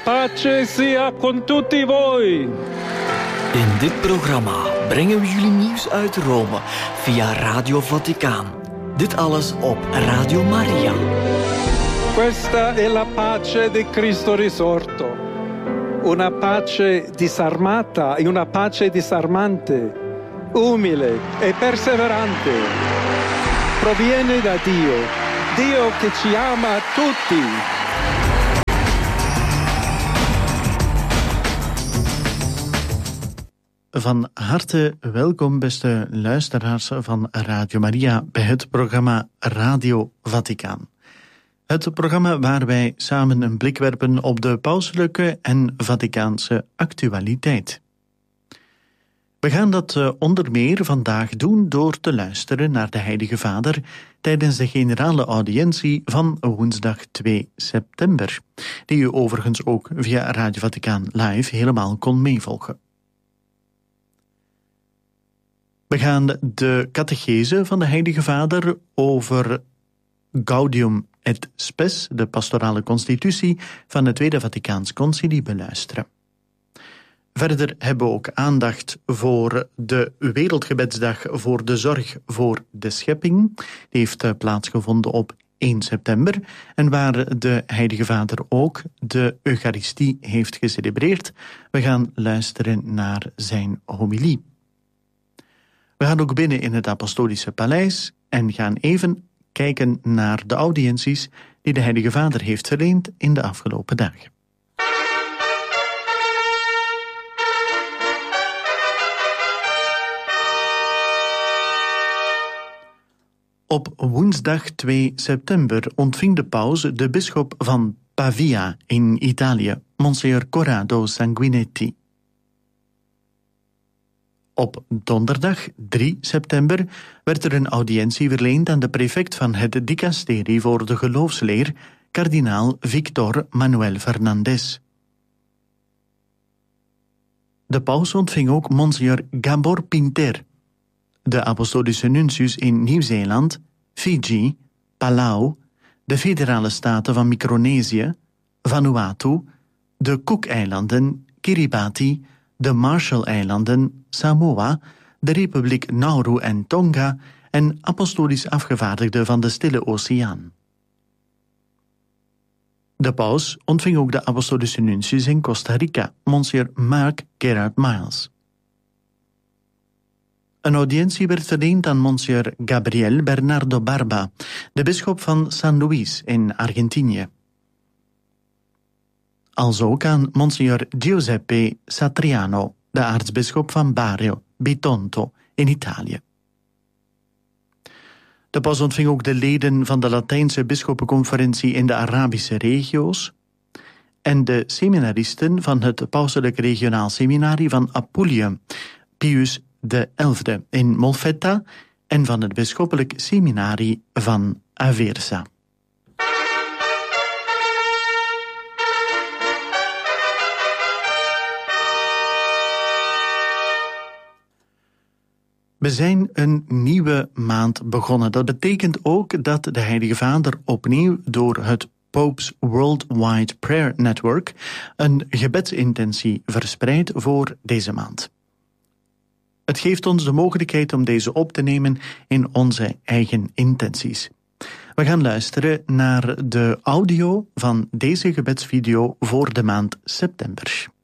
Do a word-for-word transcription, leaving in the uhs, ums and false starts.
pace sia con tutti voi. In dit programma brengen we jullie nieuws uit Rome via Radio Vaticaan. Dit alles op Radio Maria. Questa è la pace di Cristo risorto. Una pace disarmata e una pace disarmante, umile e perseverante. Proviene da Dio, Dio che ci ama tutti. Van harte welkom, beste luisteraars van Radio Maria, bij het programma Radio Vaticaan. Het programma waar wij samen een blik werpen op de pauselijke en Vaticaanse actualiteit. We gaan dat onder meer vandaag doen door te luisteren naar de Heilige Vader tijdens de generale audiëntie van woensdag twee september, die u overigens ook via Radio Vaticaan Live helemaal kon meevolgen. We gaan de catechese van de Heilige Vader over Gaudium et Spes, de pastorale constitutie van het Tweede Vaticaans Concilie, beluisteren. Verder hebben we ook aandacht voor de Wereldgebedsdag voor de zorg voor de schepping. Die heeft plaatsgevonden op één september en waar de Heilige Vader ook de Eucharistie heeft gecelebreerd. We gaan luisteren naar zijn homilie. We gaan ook binnen in het Apostolische Paleis en gaan even kijken naar de audiënties die de Heilige Vader heeft verleend in de afgelopen dagen. Op woensdag twee september ontving de paus de bisschop van Pavia in Italië, Monsignor Corrado Sanguinetti. Op donderdag drie september werd er een audiëntie verleend aan de prefect van het dicasterie voor de geloofsleer, kardinaal Victor Manuel Fernandez. De paus ontving ook Monsignor Gabor Pinter, de apostolische nuntius in Nieuw-Zeeland, Fiji, Palau, de federale staten van Micronesië, Vanuatu, de Cookeilanden, Kiribati, de Marshall-eilanden, Samoa, de Republiek Nauru en Tonga en apostolisch afgevaardigde van de Stille Oceaan. De paus ontving ook de apostolische nuntius in Costa Rica, Monsignor Mark Gerard Miles. Een audiëntie werd verleend aan Monsignor Gabriel Bernardo Barba, de bisschop van San Luis in Argentinië. Als ook aan Monsignor Giuseppe Satriano, de aartsbisschop van Bari, Bitonto in Italië. De paus ontving ook de leden van de Latijnse bisschoppenconferentie in de Arabische regio's en de seminaristen van het pauselijk regionaal seminarie van Apulië, Pius de Elfde in Molfetta en van het bisschoppelijk seminarie van Aversa. We zijn een nieuwe maand begonnen. Dat betekent ook dat de Heilige Vader opnieuw door het Pope's Worldwide Prayer Network een gebedsintentie verspreidt voor deze maand. Het geeft ons de mogelijkheid om deze op te nemen in onze eigen intenties. We gaan luisteren naar de audio van deze gebedsvideo voor de maand september.